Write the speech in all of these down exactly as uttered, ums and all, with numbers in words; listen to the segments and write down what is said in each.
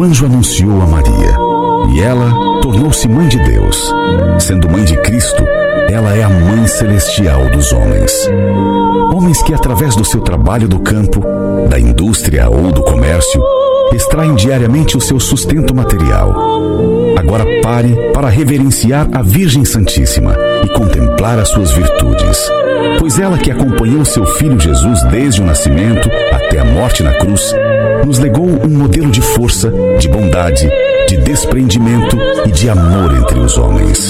anjo anunciou a Maria, e ela tornou-se mãe de Deus. Sendo mãe de Cristo, ela é a mãe celestial dos homens. Homens que, através do seu trabalho do campo, da indústria ou do comércio, extraem diariamente o seu sustento material. Agora pare para reverenciar a Virgem Santíssima e contemplar as suas virtudes. Pois ela, que acompanhou seu filho Jesus desde o nascimento até a morte na cruz, nos legou um modelo de força, de bondade, de desprendimento e de amor entre os homens.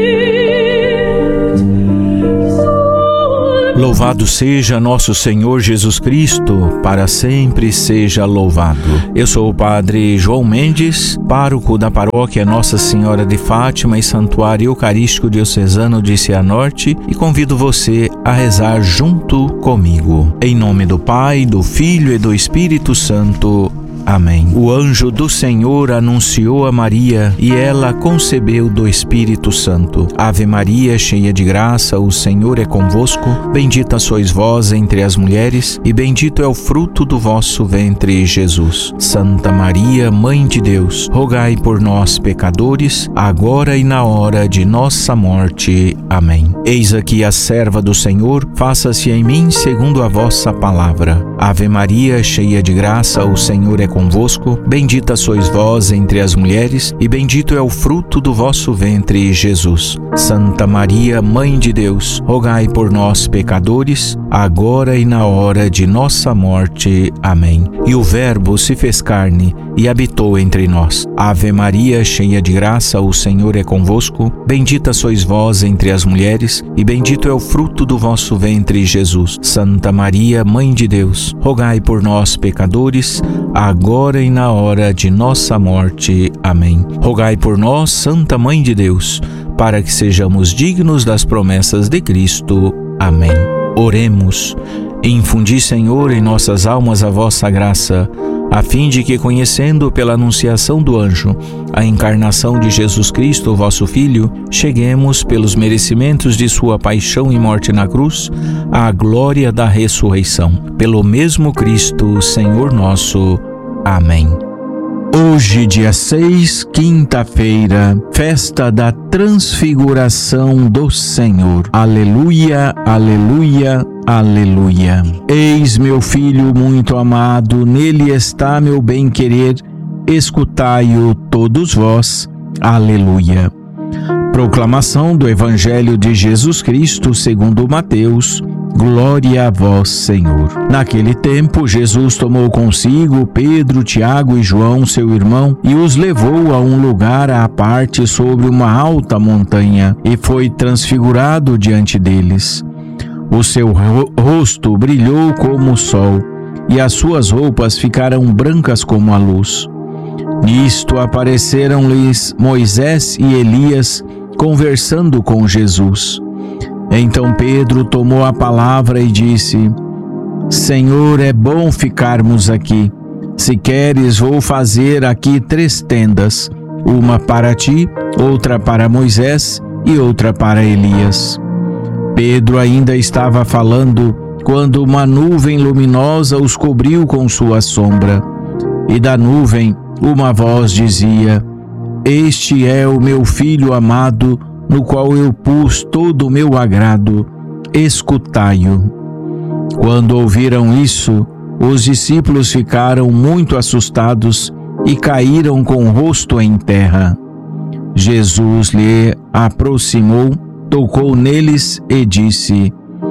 Louvado seja nosso Senhor Jesus Cristo, para sempre seja louvado. Eu sou o Padre João Mendes, pároco da paróquia Nossa Senhora de Fátima e Santuário Eucarístico Diocesano de Cianorte, e convido você a rezar junto comigo. Em nome do Pai, do Filho e do Espírito Santo. Amém. O anjo do Senhor anunciou a Maria, e ela concebeu do Espírito Santo. Ave Maria, cheia de graça, o Senhor é convosco. Bendita sois vós entre as mulheres, e bendito é o fruto do vosso ventre, Jesus. Santa Maria, Mãe de Deus, rogai por nós, pecadores, agora e na hora de nossa morte. Amém. Eis aqui a serva do Senhor, faça-se em mim segundo a vossa palavra. Ave Maria, cheia de graça, o Senhor é convosco, bendita sois vós entre as mulheres, e bendito é o fruto do vosso ventre, Jesus. Santa Maria, Mãe de Deus, rogai por nós, pecadores, agora e na hora de nossa morte. Amém. E o Verbo se fez carne e habitou entre nós. Ave Maria, cheia de graça, o Senhor é convosco, bendita sois vós entre as mulheres, e bendito é o fruto do vosso ventre, Jesus. Santa Maria, Mãe de Deus, rogai por nós, pecadores, agora e na hora de nossa morte. Amém. Rogai por nós, Santa Mãe de Deus, para que sejamos dignos das promessas de Cristo. Amém. Oremos. Infundi, Senhor, em nossas almas a vossa graça, a fim de que, conhecendo pela anunciação do anjo a encarnação de Jesus Cristo, vosso Filho, cheguemos, pelos merecimentos de sua paixão e morte na cruz, à glória da ressurreição. Pelo mesmo Cristo, Senhor nosso. Amém. Hoje, dia seis, quinta-feira, festa da Transfiguração do Senhor. Aleluia, aleluia, aleluia. Eis meu Filho muito amado, nele está meu bem-querer, escutai-o todos vós. Aleluia. Proclamação do Evangelho de Jesus Cristo segundo Mateus. Glória a vós, Senhor. Naquele tempo, Jesus tomou consigo Pedro, Tiago e João, seu irmão, e os levou a um lugar à parte sobre uma alta montanha, e foi transfigurado diante deles. O seu ro- rosto brilhou como o sol, e as suas roupas ficaram brancas como a luz. Nisto apareceram-lhes Moisés e Elias conversando com Jesus. Então Pedro tomou a palavra e disse: Senhor, é bom ficarmos aqui. Se queres, vou fazer aqui três tendas, uma para ti, outra para Moisés e outra para Elias. Pedro ainda estava falando quando uma nuvem luminosa os cobriu com sua sombra. E da nuvem uma voz dizia: Este é o meu Filho amado, no qual eu pus todo o meu agrado, escutai-o. Quando ouviram isso, os discípulos ficaram muito assustados e caíram com o rosto em terra. Jesus lhe aproximou, tocou neles e disse: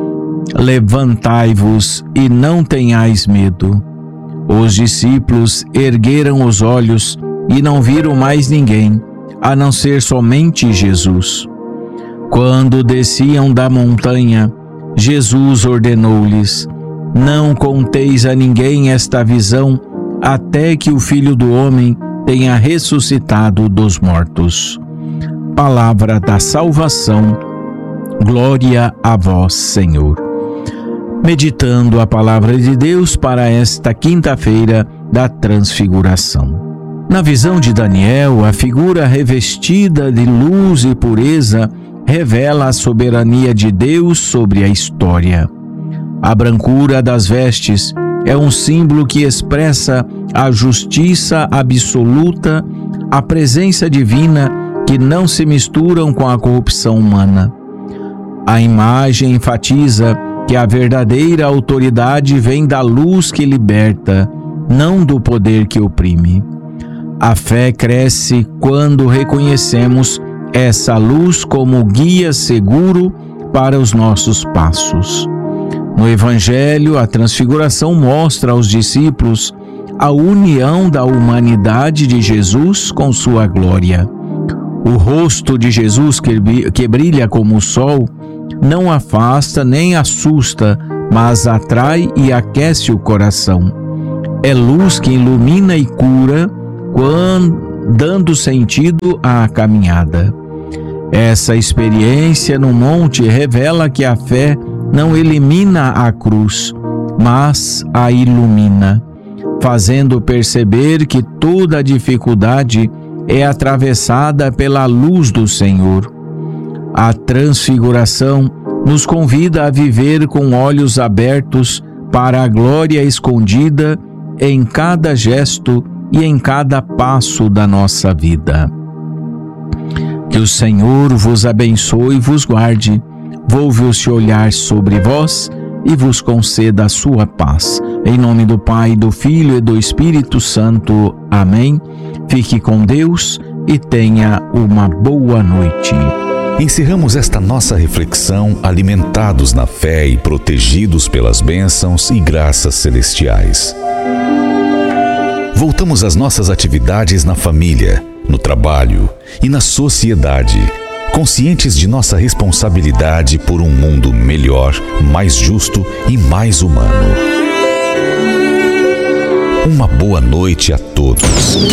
Levantai-vos e não tenhais medo. Os discípulos ergueram os olhos e não viram mais ninguém, a não ser somente Jesus. Quando desciam da montanha, Jesus ordenou-lhes: Não conteis a ninguém esta visão, até que o Filho do Homem tenha ressuscitado dos mortos. Palavra da salvação. Glória a vós, Senhor. Meditando a palavra de Deus para esta quinta-feira da Transfiguração. Na visão de Daniel, a figura revestida de luz e pureza revela a soberania de Deus sobre a história. A brancura das vestes é um símbolo que expressa a justiça absoluta, a presença divina que não se misturam com a corrupção humana. A imagem enfatiza que a verdadeira autoridade vem da luz que liberta, não do poder que oprime. A fé cresce quando reconhecemos essa luz como guia seguro para os nossos passos. No Evangelho, a transfiguração mostra aos discípulos a união da humanidade de Jesus com sua glória. O rosto de Jesus, que brilha como o sol, não afasta nem assusta, mas atrai e aquece o coração. É luz que ilumina e cura, quando, dando sentido à caminhada. Essa experiência no monte revela que a fé não elimina a cruz, mas a ilumina, fazendo perceber que toda dificuldade é atravessada pela luz do Senhor. A transfiguração nos convida a viver com olhos abertos para a glória escondida em cada gesto e em cada passo da nossa vida. Que o Senhor vos abençoe e vos guarde, volva o seu olhar sobre vós e vos conceda a sua paz. Em nome do Pai, do Filho e do Espírito Santo. Amém. Fique com Deus e tenha uma boa noite. Encerramos esta nossa reflexão alimentados na fé e protegidos pelas bênçãos e graças celestiais. Voltamos às nossas atividades na família, no trabalho e na sociedade, conscientes de nossa responsabilidade por um mundo melhor, mais justo e mais humano. Uma boa noite a todos.